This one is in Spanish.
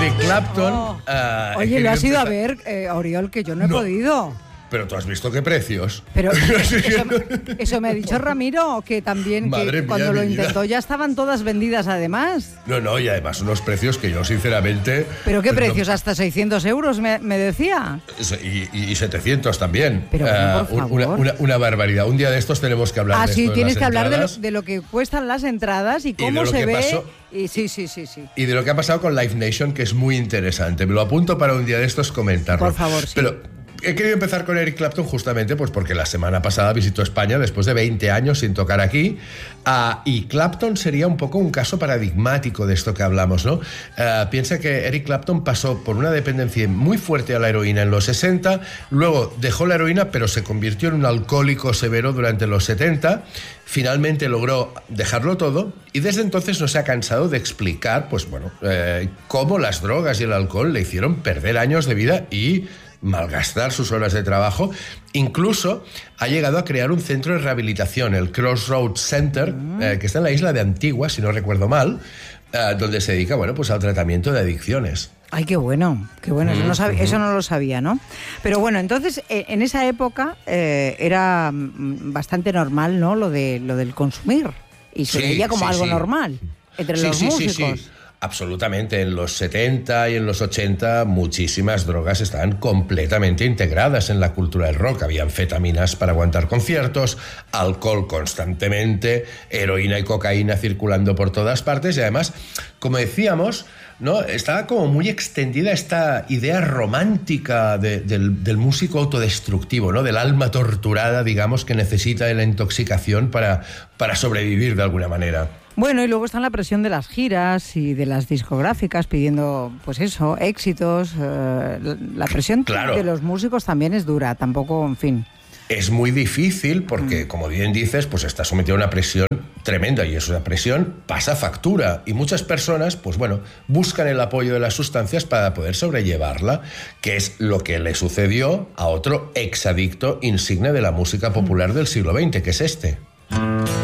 Eric Clapton... Oye, lo has ido a ver, Oriol, que yo no he podido. Pero tú has visto qué precios. Pero eso me ha dicho Ramiro, que también que cuando lo intentó ya estaban todas vendidas además. No, y además unos precios que yo sinceramente... ¿Pero qué precios? ¿Hasta 600 euros me decía? Y 700 también. Pero bueno, por favor. Una barbaridad. Un día de estos tenemos que hablar de esto. Sí, de tienes las que hablar entradas. de lo que cuestan las entradas y cómo se ve. Pasó. Y sí. Y de lo que ha pasado con Live Nation, que es muy interesante. Me lo apunto para un día de estos comentarlo. Por favor, sí. Pero he querido empezar con Eric Clapton justamente pues porque la semana pasada visitó España después de 20 años sin tocar aquí, y Clapton sería un poco un caso paradigmático de esto que hablamos, ¿no? Piensa que Eric Clapton pasó por una dependencia muy fuerte a la heroína en los 60, luego dejó la heroína pero se convirtió en un alcohólico severo durante los 70, finalmente logró dejarlo todo y desde entonces no se ha cansado de explicar pues bueno, cómo las drogas y el alcohol le hicieron perder años de vida y malgastar sus horas de trabajo. Incluso ha llegado a crear un centro de rehabilitación, el Crossroads Center, que está en la isla de Antigua, si no recuerdo mal, donde se dedica, bueno, pues al tratamiento de adicciones. Ay, qué bueno. Eso no lo sabía, ¿no? Pero bueno, entonces, en esa época era bastante normal, ¿no? Lo del consumir. Y se veía como algo normal entre los músicos. Sí. Absolutamente, en los 70 y en los 80 muchísimas drogas estaban completamente integradas en la cultura del rock. Había anfetaminas para aguantar conciertos, alcohol constantemente, heroína y cocaína circulando por todas partes y además, como decíamos, ¿no? Estaba como muy extendida esta idea romántica del músico autodestructivo, ¿no? Del alma torturada, digamos, que necesita de la intoxicación para sobrevivir de alguna manera. Bueno, y luego está la presión de las giras y de las discográficas pidiendo, pues eso, éxitos. La presión de los músicos también es dura, tampoco, en fin. Es muy difícil porque, como bien dices, pues está sometido a una presión tremenda y esa presión pasa factura y muchas personas, pues bueno, buscan el apoyo de las sustancias para poder sobrellevarla, que es lo que le sucedió a otro exadicto insigne de la música popular del siglo XX, que es este.